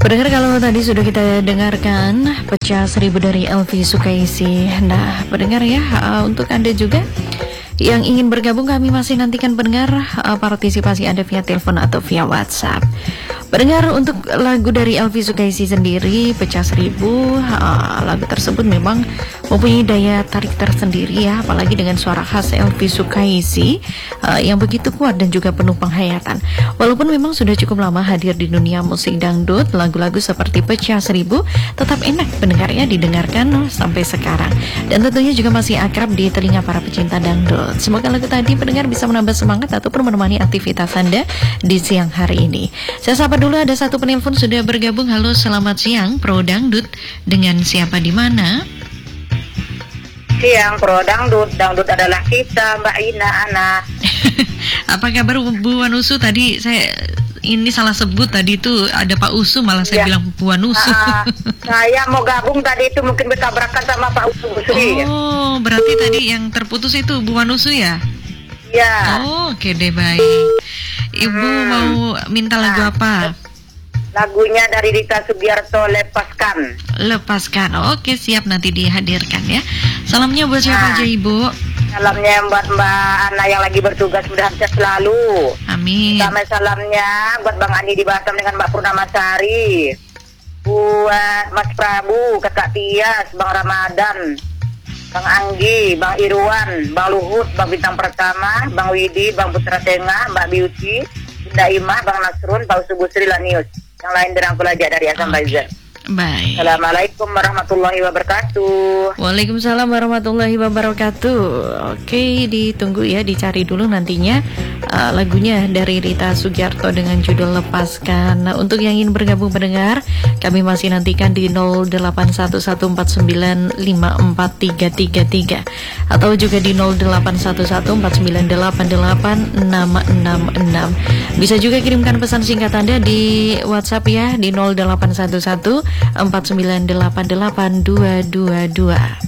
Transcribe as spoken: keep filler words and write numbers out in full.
Pendengar, kalau tadi sudah kita dengarkan Pecah Seribu dari Elvi Sukaisi. Nah, pendengar ya, uh, untuk Anda juga yang ingin bergabung, kami masih nantikan pendengar uh, partisipasi Anda via telepon atau via WhatsApp. Pendengar, untuk lagu dari Elvi Sukaisi sendiri, Pecah Seribu, uh, lagu tersebut memang mempunyai daya tarik tersendiri ya, apalagi dengan suara khas Elvi Sukaisi uh, yang begitu kuat dan juga penuh penghayatan. Walaupun memang sudah cukup lama hadir di dunia musik dangdut, lagu-lagu seperti Pecah Seribu tetap enak pendengarnya didengarkan sampai sekarang, dan tentunya juga masih akrab di telinga para pecinta dangdut. Semoga lagu tadi pendengar bisa menambah semangat ataupun menemani aktivitas Anda di siang hari ini. Saya sapa dulu, ada satu penelpon sudah bergabung. Halo, selamat siang Pro Dangdut, dengan siapa di mana? Siang Pro Dangdut, dangdut adalah kita, Mbak Ina, Ana. Apa kabar Bu Wanusu? Tadi saya ini salah sebut, tadi itu ada Pak Usu, malah saya ya. bilang Bu Wanusu. Uh, saya mau gabung tadi itu, mungkin bertabrakan sama Pak Usu. Oh, berarti tadi yang terputus itu Bu Wanusu ya? Ya. Oh, oke deh, baik. Ibu hmm. mau minta lagu nah, apa? Lagunya dari Rita Sugiarto, Lepaskan. Lepaskan, oke, siap, nanti dihadirkan ya. Salamnya buat siapa nah, aja Ibu? Salamnya buat Mbak Ana yang lagi bertugas, mudah sehat selalu. Amin. Sama salamnya buat Bang Ani di Batam dengan Mbak Purnamasari, buat Mas Prabu, Kakak Tias, Bang Ramadan, Bang Anggi, Bang Irwan, Bang Luhut, Bang Bintang Pertama, Bang Widi, Bang Putra Tengah, Mbak Beauty, Bunda Imah, Bang Nasrun, Pak Subusri Lanius. Yang lain dirangkul aja dari Asam okay. Bazar. Baik. Assalamualaikum warahmatullahi wabarakatuh. Waalaikumsalam warahmatullahi wabarakatuh. Oke, ditunggu ya, dicari dulu nantinya uh, lagunya dari Rita Sugiarto dengan judul Lepaskan. Nah, untuk yang ingin bergabung pendengar, kami masih nantikan di nol delapan satu satu empat sembilan lima empat tiga tiga tiga atau juga di nol delapan satu satu empat sembilan delapan delapan enam enam enam. Bisa juga kirimkan pesan singkat Anda di WhatsApp ya, di nol delapan satu satu empat sembilan delapan delapan dua dua dua.